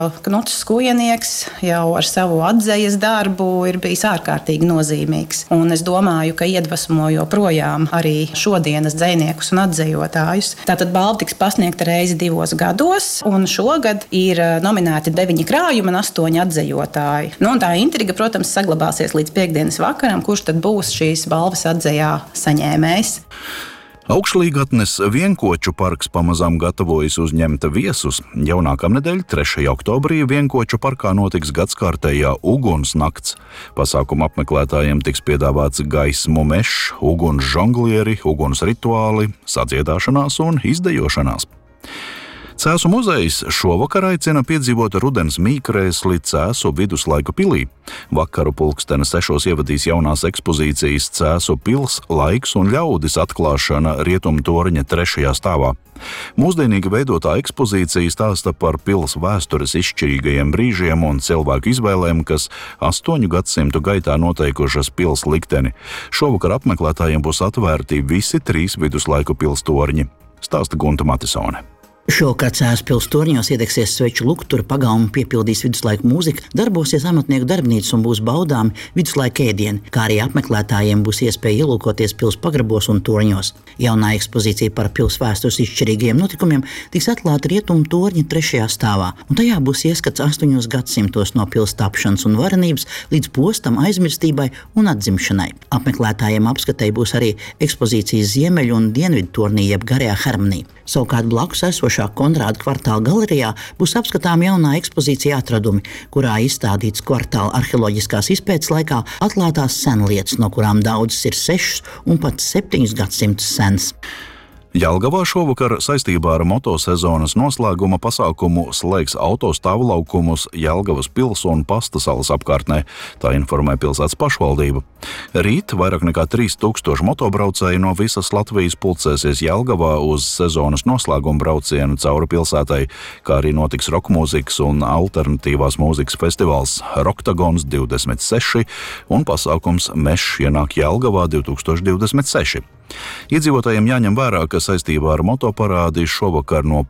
Knuts Skujenieks jau ar savu atzejas darbu ir bijis ārkārtīgi nozīmīgs. Un es domāju, ka iedvesmo joprojām arī šodienas dzejniekus un atzejotājus. Tātad balva tiks pasniegta reizi 2 gados, un šogad ir nominēti 9 krājumi un 8 atzejotāji. Un tā intriga, protams, saglabāsies līdz piekdienas vakaram, kurš tad būs šīs balvas atzejā saņēmējs. Augšlīgatnes Vienkoču parks pamazām gatavojas uzņemt viesus. Jau nākamnedēļ, 3. oktobrī, Vienkoču parkā notiks gadskārtējā ugunsnakts. Pasākuma apmeklētājiem tiks piedāvāts gaismu mešs, uguns žonglieri, uguns rituāli, sadziedāšanās un izdejošanās. Cēsu muzejs šovakar aicina piedzīvot rudens mīkrēsli Cēsu viduslaiku pilī. Vakaru 6:00 ievadīs jaunās ekspozīcijas Cēsu pils, laiks un ļaudis atklāšana Rietumtorņa 3. stāvā. Mūsdienīgi veidotā ekspozīcija stāsta par pils vēstures izšķirīgajiem brīžiem un cilvēku izvēlēm, kas 8 gadsimtu gaitā noteikušas pils likteni. Šovakar apmeklētājiem būs atvērti visi 3 viduslaiku pils torņi, stāsta Gunta Matisone. Šovakar Cēsu pils torņos iedegsies sveču lukturi, pagaumu piepildīs viduslaiku mūzika, darbosies amatnieku darbnīcas un būs baudāmi viduslaiku ēdieni, kā arī apmeklētājiem būs iespēja ielūkoties pils pagrabos un torņos. Jaunā ekspozīcija par pils vēstures izšķirīgiem notikumiem tiks atklāta Rietumtorņa 3. stāvā, un tajā būs ieskats 8 gadsimtos no pils tapšanas un varenības līdz postam, aizmirstībai un atzimšanai. Apmeklētājiem apskatei būs arī ekspozīcijas ziemeļu un dienvidu tornī jeb garajā harmonija. Savukārt blakus esošā Konrāda kvartāla galerijā būs apskatām jaunā ekspozīcija atradumi, kurā izstādīts kvartāla arheoloģiskās izpētes laikā atklātās senlietas, no kurām daudzas ir 6 un pat 7 gadsimtus senas. Jelgavā šovakar saistībā ar motosezonas noslēguma pasākumu slēgs autostāvlaukumus Jelgavas pils un Pasta salas apkārtnē, tā informē pilsētas pašvaldība. Rīt vairāk nekā 3000 motobraucēji no visas Latvijas pulcēsies Jelgavā uz sezonas noslēguma braucienu cauri pilsētai, kā arī notiks rokmūzikas un alternatīvās mūzikas festivāls Roktagons 26 un pasākums Mešs ienāk Jelgavā 2026. Iedzīvotājiem jāņem vērā, ka saistībā ar motoparādi šovakar no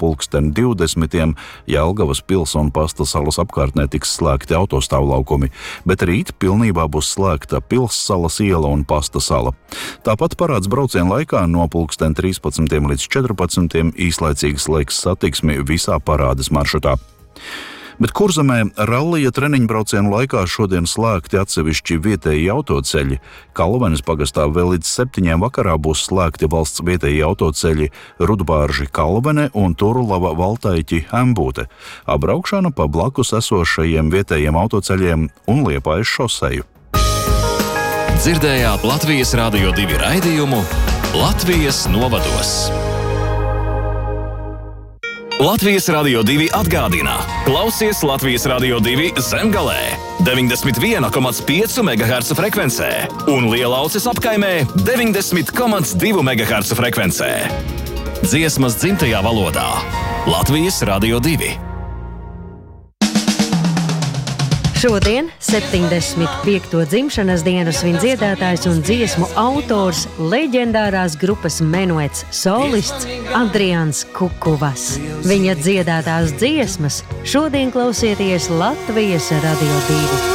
20:20 Jelgavas pils un Pasta salas apkārtnē tiks slēgti autostāvlaukumi, bet rīt pilnībā būs slēgta Pils salas iela un Pasta sala. Tāpat parāds brauciena laikā no 13. līdz 14. īslaicīgi slēgs satiksmi visā parādes maršrutā. Bet Kurzemē rallija treniņbraucienu laikā šodien slēgti atsevišķi vietēji autoceļi. Kalvenes pagastā vēl līdz 7 vakarā būs slēgti valsts vietēji autoceļi Rudbārži Kalvene un Turlava Valtaiķi Embūte, apbraukšana pa blakus esošajiem vietējiem autoceļiem un Liepājas šoseju. Dzirdējāt Latvijas Radio 2 raidījumu Latvijas novados. Latvijas Radio 2 atgādina. Klausies Latvijas Radio 2 Zemgalē 91,5 MHz frekvencē un Lielauces apkaimē 90,2 MHz frekvencē. Dziesmas dzimtajā valodā. Latvijas Radio 2. Šodien, 75. dzimšanas dienu svin dziedātājs un dziesmu autors, leģendārās grupas Menuets solists Adrians Kukuvas. Viņa dziedātās dziesmas šodien klausieties Latvijas Radio 2.